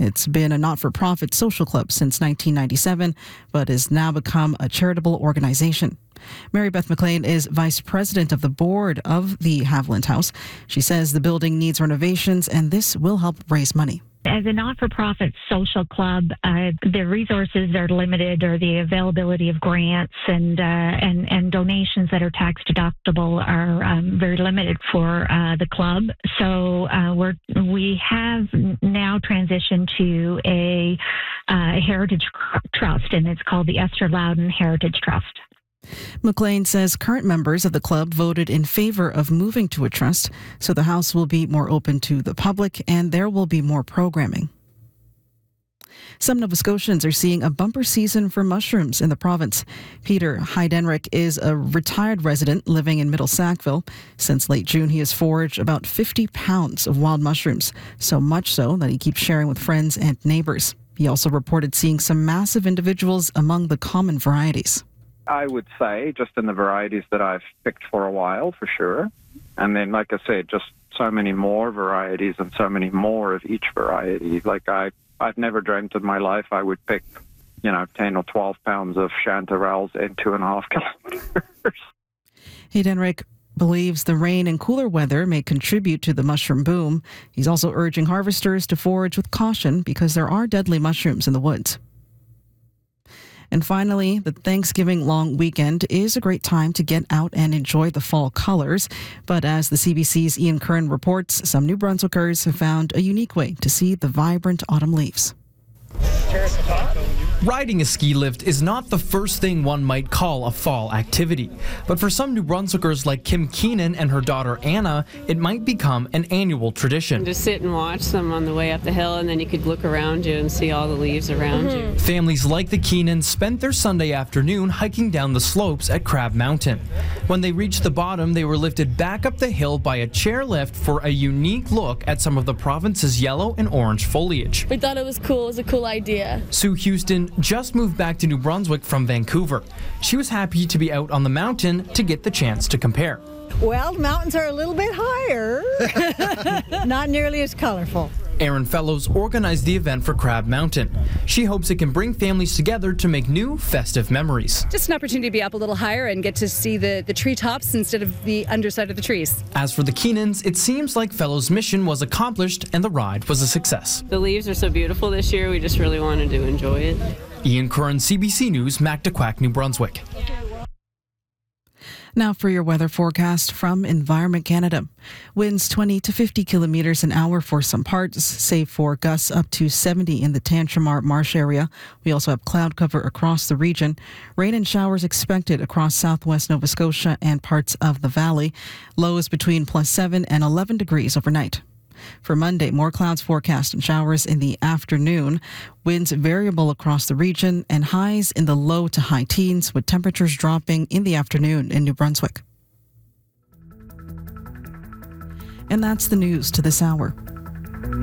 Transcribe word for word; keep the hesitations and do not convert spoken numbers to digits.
It's been a not-for-profit social club since nineteen ninety-seven, but has now become a charitable organization. Mary Beth McLean is vice president of the board of the Haviland House. She says the building needs renovations, and this will help raise money. As a not-for-profit social club, uh, the resources are limited, or the availability of grants and uh, and, and donations that are tax deductible are um, very limited for uh, the club. So uh, we're we have now transitioned to a uh, heritage trust, and it's called the Esther Loudon Heritage Trust. McLean says current members of the club voted in favor of moving to a trust, so the house will be more open to the public and there will be more programming. Some Nova Scotians are seeing a bumper season for mushrooms in the province. Peter Heidenreich is a retired resident living in Middle Sackville. Since late June, he has foraged about fifty pounds of wild mushrooms, so much so that he keeps sharing with friends and neighbors. He also reported seeing some massive individuals among the common varieties. I would say just in the varieties that I've picked for a while, for sure. And then, like I said, just so many more varieties and so many more of each variety. Like I, I've never dreamt in my life I would pick, you know, ten or twelve pounds of chanterelles in two and a half kilometers. Heidenreich believes the rain and cooler weather may contribute to the mushroom boom. He's also urging harvesters to forage with caution because there are deadly mushrooms in the woods. And finally, the Thanksgiving long weekend is a great time to get out and enjoy the fall colors. But as the C B C's Ian Curran reports, some New Brunswickers have found a unique way to see the vibrant autumn leaves. Riding a ski lift is not the first thing one might call a fall activity. But for some New Brunswickers like Kim Keenan and her daughter Anna, it might become an annual tradition. Just sit and watch them on the way up the hill, and then you could look around you and see all the leaves around mm-hmm. you. Families like the Keenans spent their Sunday afternoon hiking down the slopes at Crab Mountain. When they reached the bottom, they were lifted back up the hill by a chairlift for a unique look at some of the province's yellow and orange foliage. We thought it was cool. It was a cool idea. Sue Houston just moved back to New Brunswick from Vancouver. She was happy to be out on the mountain to get the chance to compare. Well, the mountains are a little bit higher, not nearly as colorful. Erin Fellows organized the event for Crab Mountain. She hopes it can bring families together to make new festive memories. Just an opportunity to be up a little higher and get to see the, the treetops instead of the underside of the trees. As for the Keenans, it seems like Fellows' mission was accomplished and the ride was a success. The leaves are so beautiful this year, we just really wanted to enjoy it. Ian Curran, C B C News, Mactaquac, New Brunswick. Now for your weather forecast from Environment Canada. Winds twenty to fifty kilometers an hour for some parts, save for gusts up to seventy in the Tantramar Marsh area. We also have cloud cover across the region. Rain and showers expected across southwest Nova Scotia and parts of the valley. Lows between plus seven and eleven degrees overnight. For Monday, more clouds forecast and showers in the afternoon. Winds variable across the region and highs in the low to high teens, with temperatures dropping in the afternoon in New Brunswick. And that's the news to this hour.